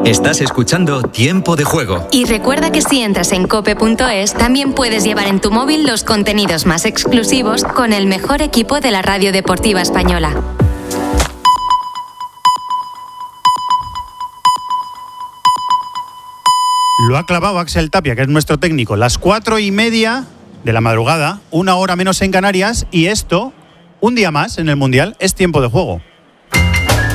Estás escuchando Tiempo de Juego. Y recuerda que si entras en cope.es, también puedes llevar en tu móvil los contenidos más exclusivos con el mejor equipo de la radio deportiva española. Lo ha clavado Axel Tapia, que es nuestro técnico. Las 4:30 de la madrugada, 1 hora menos en Canarias, y esto, un día más en el Mundial, es Tiempo de Juego.